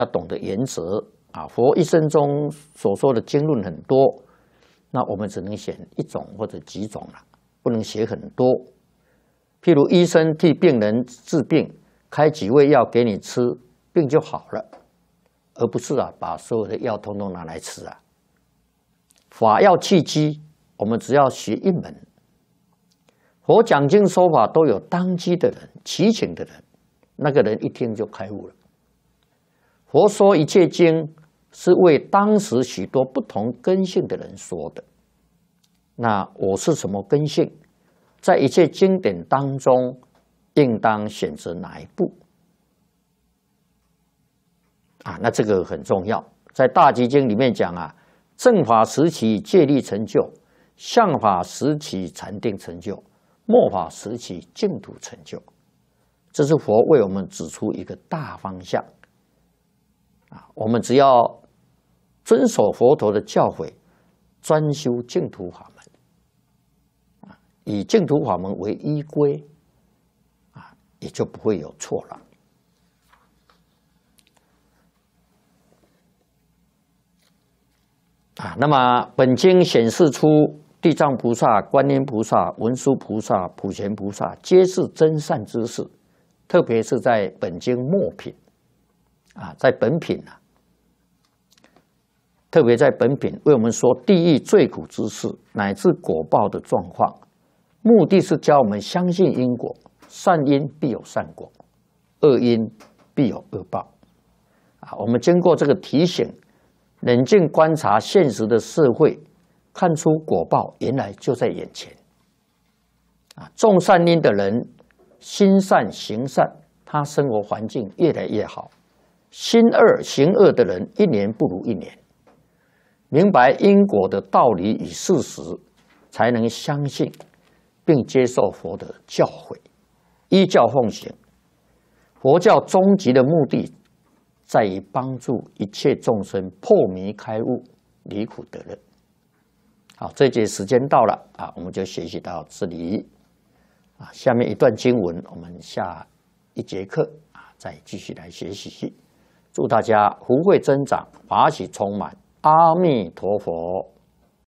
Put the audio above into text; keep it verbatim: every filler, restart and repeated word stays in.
要懂得原则啊。佛一生中所说的经论很多，那我们只能选一种或者几种了，不能写很多。譬如医生替病人治病，开几味药给你吃，病就好了，而不是啊把所有的药通通拿来吃啊。法要契机，我们只要学一门。佛讲经说法都有当机的人、祈请的人，那个人一听就开悟了。佛说一切经是为当时许多不同根性的人说的。那我是什么根性？在一切经典当中，应当选择哪一部？啊，那这个很重要。在大集经里面讲啊，正法时期戒律成就，相法时期禅定成就，末法时期净土成就。这是佛为我们指出一个大方向。啊，我们只要遵守佛陀的教诲，专修净土法门，啊，以净土法门为依归，啊，也就不会有错了。啊，那么本经显示出地藏菩萨、观音菩萨、文殊菩萨、普贤菩萨皆是真善知识，特别是在本经末品，啊，在本品啊，特别在本品为我们说地狱最苦之事乃至果报的状况，目的是教我们相信因果，善因必有善果，恶因必有恶报。啊，我们经过这个提醒，冷静观察现实的社会，看出果报原来就在眼前。啊，种善因的人心善行善，他生活环境越来越好；心恶行恶的人一年不如一年。明白因果的道理与事实，才能相信并接受佛的教诲，依教奉行。佛教终极的目的在于帮助一切众生破迷开悟，离苦得乐。好，这节时间到了啊，我们就学习到这里啊。下面一段经文，我们下一节课啊再继续来学习。祝大家福慧增长，法喜充满。阿弥陀佛。